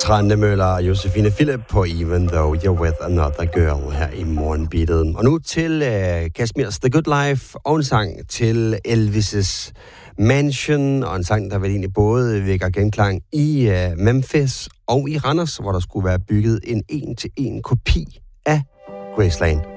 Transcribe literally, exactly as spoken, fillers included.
Trane Møller og Josefine Philip på Even Though You're With Another Girl her i morgenbeatet. Og nu til uh, Kashmirs The Good Life og en sang til Elvis' Mansion, og en sang, der vel egentlig både vækker genklang i uh, Memphis og i Randers, hvor der skulle være bygget en en-til-en kopi af Graceland.